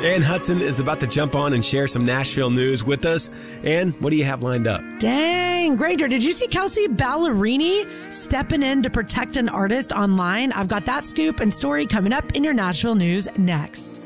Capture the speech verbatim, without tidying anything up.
Ann Hudson is about to jump on and share some Nashville news with us. Ann, what do you have lined up? Dang, Granger, did you see Kelsey Ballerini stepping in to protect an artist online? I've got that scoop and story coming up in your Nashville news next.